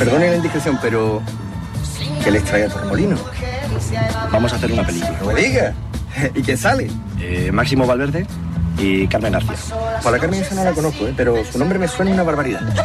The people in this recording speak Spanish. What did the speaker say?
Perdone la indiscreción, pero ¿qué les trae a Torremolinos? Vamos a hacer una película. No me diga. ¿Y quién sale? Máximo Valverde y Carmen García. Para Carmen esa no la conozco, pero su nombre me suena una barbaridad.